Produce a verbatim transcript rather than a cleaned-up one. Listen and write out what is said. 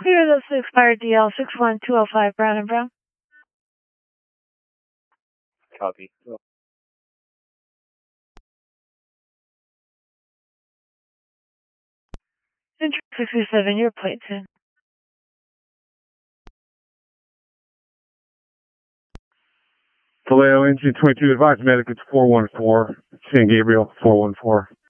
Clear those expired D L six one two oh five Brown and Brown. Copy. Central sixty-seven, your plate ten. Vallejo, engine twenty-two, advise medic, it's four one four, San Gabriel, four one four.